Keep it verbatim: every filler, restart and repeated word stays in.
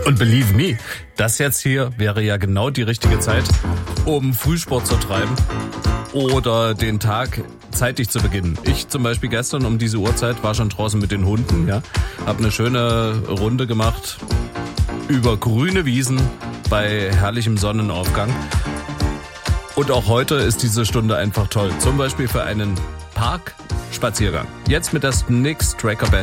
Und believe me, das jetzt hier wäre ja genau die richtige Zeit, um Frühsport zu treiben oder den Tag zeitig zu beginnen. Ich zum Beispiel gestern um diese Uhrzeit war schon draußen mit den Hunden, ja, habe eine schöne Runde gemacht über grüne Wiesen bei herrlichem Sonnenaufgang. Und auch heute ist diese Stunde einfach toll, zum Beispiel für einen Parkspaziergang. Jetzt mit der Styx Tracker Band.